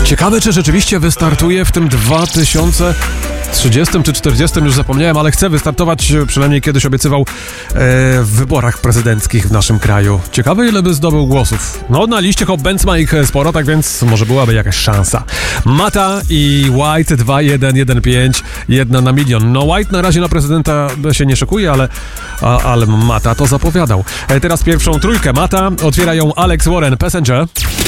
Ciekawe, czy rzeczywiście wystartuje w tym 2030 czy 40, już zapomniałem, ale chce wystartować, przynajmniej kiedyś obiecywał, w wyborach prezydenckich w naszym kraju. Ciekawe, ile by zdobył głosów. No, na liście Hot-Benz ma ich sporo, tak więc może byłaby jakaś szansa. Mata i White 2115, 1 na milion. No, White na razie na prezydenta się nie szykuje, ale Mata to zapowiadał. Teraz pierwszą trójkę Mata otwiera ją Alex Warren, Passenger.